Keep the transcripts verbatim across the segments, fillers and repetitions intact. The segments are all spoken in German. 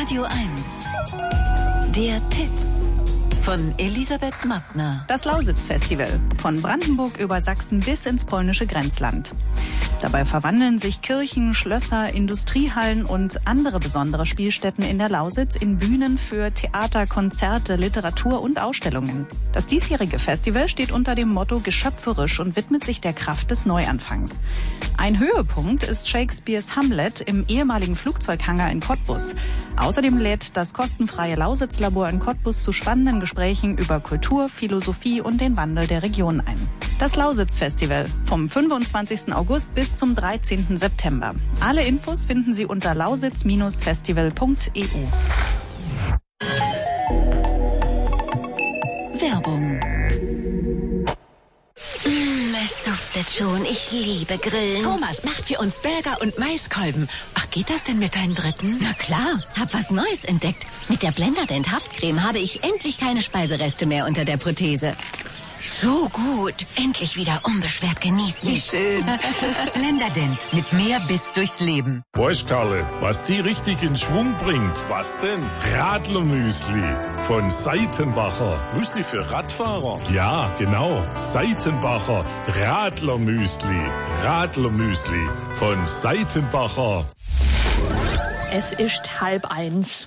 Radio eins. Der Tipp von Elisabeth Mattner. Das Lausitz-Festival. Von Brandenburg über Sachsen bis ins polnische Grenzland. Dabei verwandeln sich Kirchen, Schlösser, Industriehallen und andere besondere Spielstätten in der Lausitz in Bühnen für Theater, Konzerte, Literatur und Ausstellungen. Das diesjährige Festival steht unter dem Motto geschöpferisch und widmet sich der Kraft des Neuanfangs. Ein Höhepunkt ist Shakespeares Hamlet im ehemaligen Flugzeughangar in Cottbus. Außerdem lädt das kostenfreie Lausitz-Labor in Cottbus zu spannenden Gesprächen über Kultur, Philosophie und den Wandel der Region ein. Das Lausitz-Festival vom fünfundzwanzigsten August bis zum dreizehnten September. Alle Infos finden Sie unter lausitz Festival punkt e u. Werbung. Es duftet schon. Ich liebe Grillen. Thomas macht für uns Burger und Maiskolben. Ach, geht das denn mit deinem dritten? Na klar, hab was Neues entdeckt. Mit der Blenderdent Haftcreme habe ich endlich keine Speisereste mehr unter der Prothese. So gut. Endlich wieder unbeschwert genießen. Wie schön. Blenderdent. Mit mehr Biss durchs Leben. Weißt, Karle, was die richtig in Schwung bringt? Was denn? Radlermüsli von Seitenbacher. Müsli für Radfahrer? Ja, genau. Seitenbacher Radlermüsli. Radlermüsli von Seitenbacher. Es ist halb eins.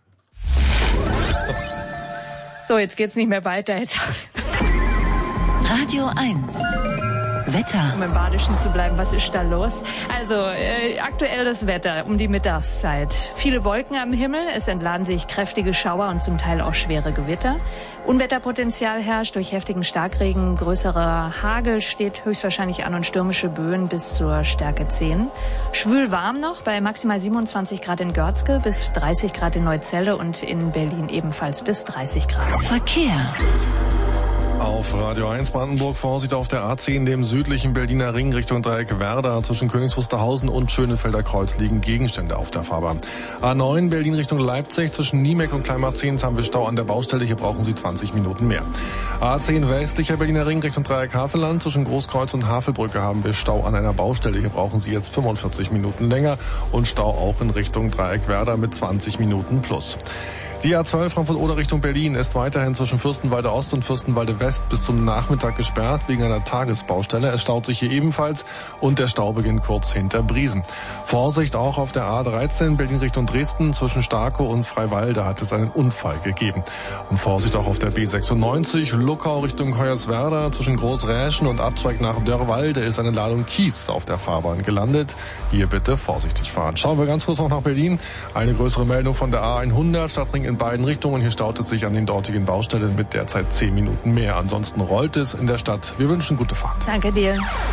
So, jetzt geht's nicht mehr weiter. Jetzt Radio eins. Wetter. Um im Badischen zu bleiben, was ist da los? Also, äh, aktuell das Wetter um die Mittagszeit. Viele Wolken am Himmel, es entladen sich kräftige Schauer und zum Teil auch schwere Gewitter. Unwetterpotenzial herrscht durch heftigen Starkregen, größerer Hagel steht höchstwahrscheinlich an und stürmische Böen bis zur Stärke zehn. Schwül warm noch, bei maximal siebenundzwanzig Grad in Görzge, bis dreißig Grad in Neuzelle und in Berlin ebenfalls bis dreißig Grad. Verkehr. Auf Radio eins Brandenburg Vorsicht auf der A zehn, dem südlichen Berliner Ring Richtung Dreieck Werder. Zwischen Königs Wusterhausen und Schönefelder Kreuz liegen Gegenstände auf der Fahrbahn. A neun Berlin Richtung Leipzig. Zwischen Niemek und Kleinmarzens haben wir Stau an der Baustelle. Hier brauchen Sie zwanzig Minuten mehr. A zehn westlicher Berliner Ring Richtung Dreieck Havelland. Zwischen Großkreuz und Havelbrücke haben wir Stau an einer Baustelle. Hier brauchen Sie jetzt fünfundvierzig Minuten länger. Und Stau auch in Richtung Dreieck Werder mit zwanzig Minuten plus. Die A zwölf Frankfurt-Oder Richtung Berlin ist weiterhin zwischen Fürstenwalde Ost und Fürstenwalde West bis zum Nachmittag gesperrt wegen einer Tagesbaustelle. Es staut sich hier ebenfalls und der Stau beginnt kurz hinter Briesen. Vorsicht auch auf der A dreizehn Berlin Richtung Dresden. Zwischen Starkow und Freiwalde hat es einen Unfall gegeben. Und Vorsicht auch auf der B sechsundneunzig Luckau Richtung Hoyerswerda. Zwischen Großräschen und Abzweig nach Dörrwalde ist eine Ladung Kies auf der Fahrbahn gelandet. Hier bitte vorsichtig fahren. Schauen wir ganz kurz noch nach Berlin. Eine größere Meldung von der A hundert Stadtring in beiden Richtungen. Hier staut es sich an den dortigen Baustellen mit derzeit zehn Minuten mehr. Ansonsten rollt es in der Stadt. Wir wünschen gute Fahrt. Danke dir.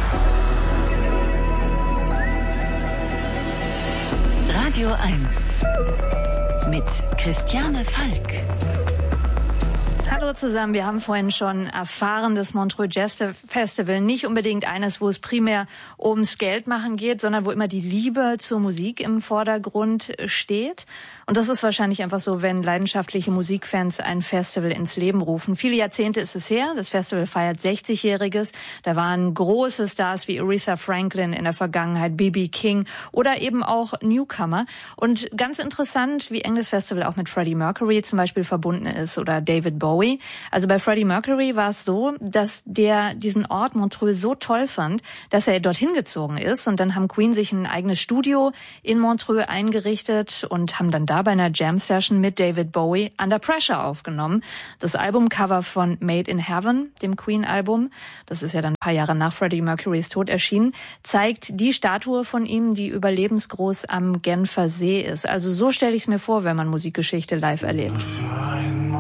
Radio eins mit Christiane Falk. Hallo zusammen, wir haben vorhin schon erfahren, das Montreux Jazz Festival nicht unbedingt eines, wo es primär ums Geldmachen geht, sondern wo immer die Liebe zur Musik im Vordergrund steht. Und das ist wahrscheinlich einfach so, wenn leidenschaftliche Musikfans ein Festival ins Leben rufen. Viele Jahrzehnte ist es her, das Festival feiert sechzigjähriges. Da waren große Stars wie Aretha Franklin in der Vergangenheit, B B King oder eben auch Newcomer. Und ganz interessant, wie eng das Festival auch mit Freddie Mercury zum Beispiel verbunden ist oder David Bowie. Also bei Freddie Mercury war es so, dass der diesen Ort Montreux so toll fand, dass er dorthin gezogen ist. Und dann haben Queen sich ein eigenes Studio in Montreux eingerichtet und haben dann da bei einer Jam-Session mit David Bowie Under Pressure aufgenommen. Das Albumcover von Made in Heaven, dem Queen-Album, das ist ja dann ein paar Jahre nach Freddie Mercurys Tod erschienen, zeigt die Statue von ihm, die überlebensgroß am Genfer See ist. Also so stelle ich es mir vor, wenn man Musikgeschichte live erlebt.